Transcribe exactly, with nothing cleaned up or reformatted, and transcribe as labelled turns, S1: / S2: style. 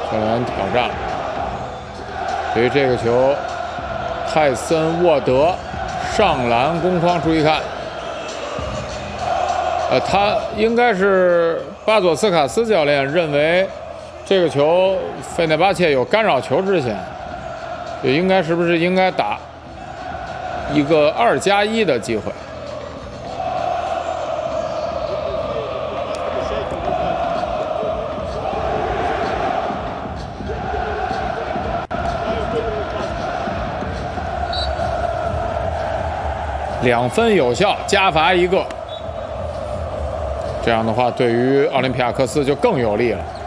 S1: 教练挑战。对于这个球，泰森沃德上篮攻框，注意看，呃，他应该是巴佐斯卡斯教练认为这个球费内巴切有干扰球之嫌，也应该是不是应该打一个二加一的机会？两分有效，加罚一个。这样的话，对于奥林匹亚克斯就更有利了。